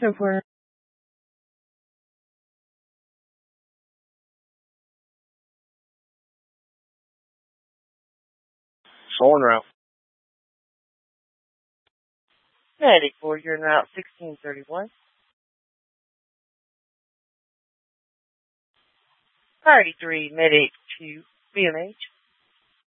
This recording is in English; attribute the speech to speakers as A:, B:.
A: 10-4.
B: Showing route.
A: 94, you're in route 1631. Priority 3, Med 82, BMH.